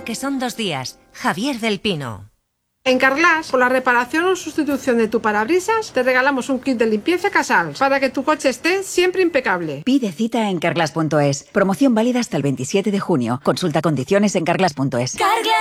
saber que son 2 días. Javier del Pino. En Carglass, por la reparación o sustitución de tu parabrisas, te regalamos un kit de limpieza Casals para que tu coche esté siempre impecable. Pide cita en carglass.es. Promoción válida hasta el 27 de junio. Consulta condiciones en carglass.es.